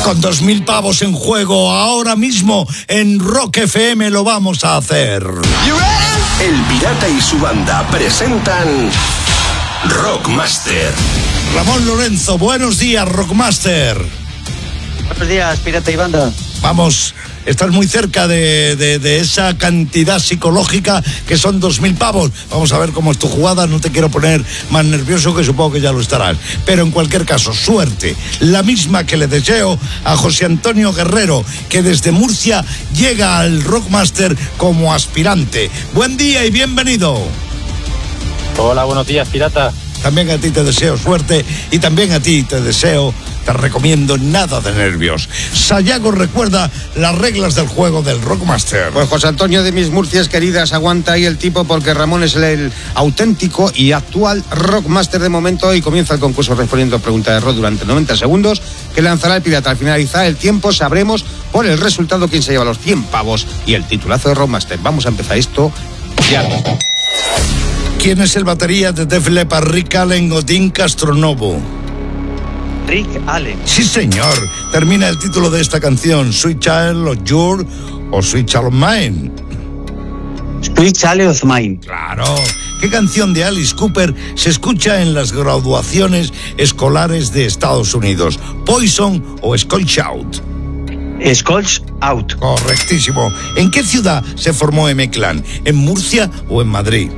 Con 2.000 pavos en juego, ahora mismo en Rock FM lo vamos a hacer. El Pirata y su banda presentan Rockmaster. Ramón Lorenzo, buenos días, Rockmaster. Buenos días, Pirata y banda. Vamos, estás muy cerca de esa cantidad psicológica que son 2.000 pavos. Vamos a ver cómo es tu jugada, no te quiero poner más nervioso, que supongo que ya lo estarás. Pero en cualquier caso, suerte, la misma que le deseo a José Antonio Guerrero, que desde Murcia llega al Rockmaster como aspirante. Buen día y bienvenido. Hola, buenos días, Pirata. También a ti te deseo suerte y también a ti te recomiendo nada de nervios. Sayago recuerda las reglas del juego del Rockmaster. Pues José Antonio de mis Murcias queridas, aguanta ahí el tipo, porque Ramón es el auténtico y actual Rockmaster de momento, y comienza el concurso respondiendo preguntas de rock durante 90 segundos que lanzará el Pirata. Al finalizar el tiempo sabremos por el resultado quién se lleva los 100 pavos y el titulazo de Rockmaster. Vamos a empezar esto ya. ¿Quién es el batería de Def Leppard, Rick Allen o Dean Castronovo? Rick Allen. Sí, señor. Termina el título de esta canción, Sweet Child of Yours o Sweet Child of Mine. Sweet Child of Mine. Claro. ¿Qué canción de Alice Cooper se escucha en las graduaciones escolares de Estados Unidos? ¿Poison o Scorch Out? Scorch Out. Correctísimo. ¿En qué ciudad se formó M-Clan? ¿En Murcia o en Madrid?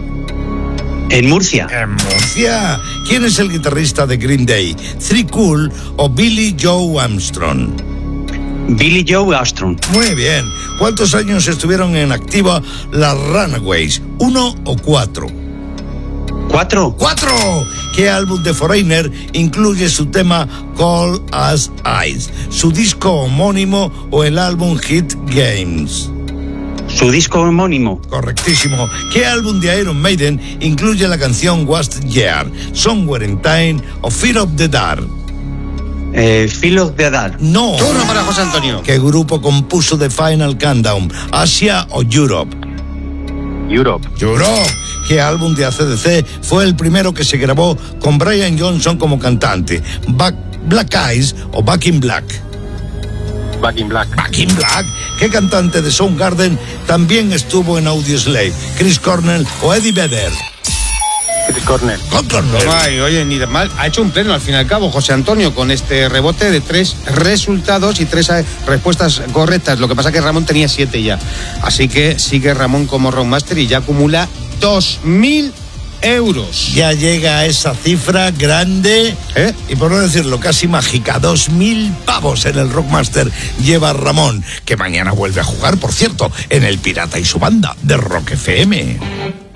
En Murcia. En Murcia. ¿Quién es el guitarrista de Green Day? ¿Three Cool o Billy Joe Armstrong? Billy Joe Armstrong. Muy bien. ¿Cuántos años estuvieron en activa las Runaways? ¿1 o 4? 4. ¡4! ¿Qué álbum de Foreigner incluye su tema Cold as Ice? ¿Su disco homónimo o el álbum Hit Games? Su disco homónimo. Correctísimo. ¿Qué álbum de Iron Maiden incluye la canción Last Year? ¿Somewhere in Time o Fear of the Dark? Fear of the Dark. No. Turno para José Antonio. ¿Qué grupo compuso The Final Countdown? ¿Asia o Europe? Europe. Europe. ¿Qué álbum de AC/DC fue el primero que se grabó con Brian Johnson como cantante? ¿Black Eyes o Back in Black? Back in Black. Back in Black. ¿Qué cantante de Soundgarden también estuvo en Audioslave? ¿Chris Cornell o Eddie Vedder? Chris Cornell. Ay, oye, ni de mal. Ha hecho un pleno al fin y al cabo José Antonio con este rebote de 3 resultados y 3 respuestas correctas. Lo que pasa es que Ramón tenía 7 ya. Así que sigue Ramón como Rockmaster y ya acumula 2.000 euros. Ya llega a esa cifra grande, y por no decirlo casi mágica, 2.000 pavos en el Rockmaster lleva Ramón, que mañana vuelve a jugar, por cierto, en el Pirata y su banda de Rock FM.